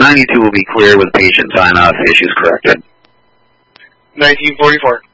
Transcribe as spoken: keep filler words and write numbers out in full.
ninety-two will be clear with patient sign-off issues corrected. nineteen forty-four.